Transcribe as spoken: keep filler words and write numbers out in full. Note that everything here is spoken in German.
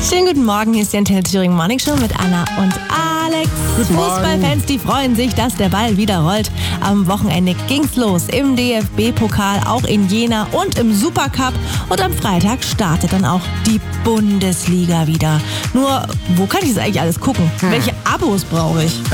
Schönen guten Morgen, hier ist die Antenne Thüringen Morning Show mit Anna und Alex. Guten Morgen. Fußballfans, die freuen sich, dass der Ball wieder rollt. Am Wochenende ging's los im D F B-Pokal, auch in Jena und im Supercup. Und am Freitag startet dann auch die Bundesliga wieder. Nur, wo kann ich das eigentlich alles gucken? Hm. Welche Abos brauche ich?